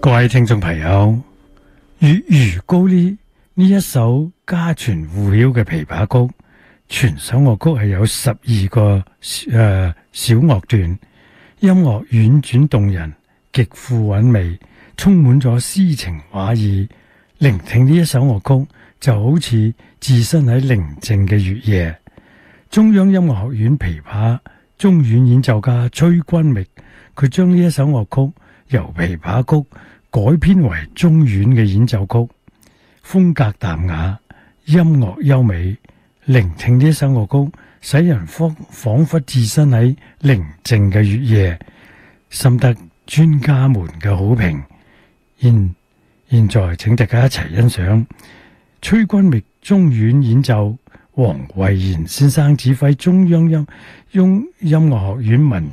各位聽眾朋友，粵語歌呢一首家傳戶曉嘅琵琶曲，全首樂曲係有12個小樂段，音樂婉轉動人，極富韻味，充滿咗詩情畫意。聆聽呢一首樂曲，就好似置身喺寧靜嘅月夜。中央音樂學院琵琶中阮演奏家崔君覓，佢將呢一首樂曲由琵琶曲改編為中阮嘅演奏曲，風格淡雅，音樂優美。聆聽呢一首樂曲，使人仿佛置身喺寧靜嘅月夜，深得專家們嘅好評。現在請大家一齊欣賞崔君覓中阮演奏，黃慧賢先生指揮中央音樂學院文